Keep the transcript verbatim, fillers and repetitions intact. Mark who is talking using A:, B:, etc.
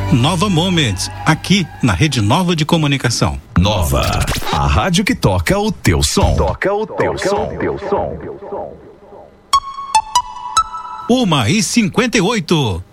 A: Nova Moments, aqui na Rede Nova de Comunicação.
B: Nova, a rádio que toca o teu som.
C: Toca o teu som. Teu som.
A: Uma e cinquenta e oito.